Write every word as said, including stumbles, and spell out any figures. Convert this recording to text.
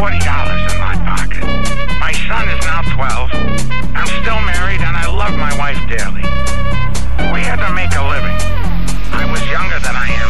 forty dollars in my pocket. My son is now twelve. I'm still married and I love my wife dearly. We had to make a living. I was younger than I am